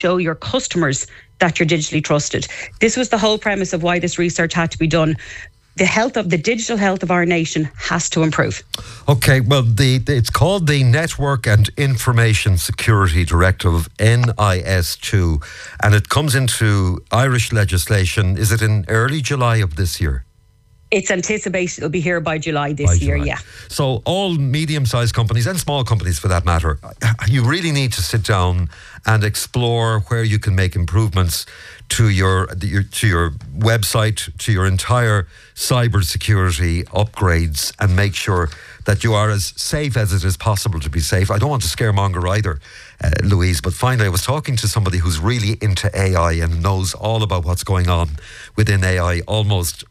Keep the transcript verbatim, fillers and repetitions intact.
show your customers that you're digitally trusted. This was the whole premise of why this research had to be done. The health of the digital health of our nation has to improve. Okay, well, the, the it's called the Network and Information Security Directive, N I S two, and it comes into Irish legislation. Is it in early July of this year? It's anticipated it'll be here by July this by year, July. yeah. So all medium-sized companies and small companies for that matter, you really need to sit down and explore where you can make improvements to your, your to your website, to your entire cybersecurity upgrades, and make sure that you are as safe as it is possible to be safe. I don't want to scaremonger either, uh, Louise, but finally I was talking to somebody who's really into A I and knows all about what's going on within A I almost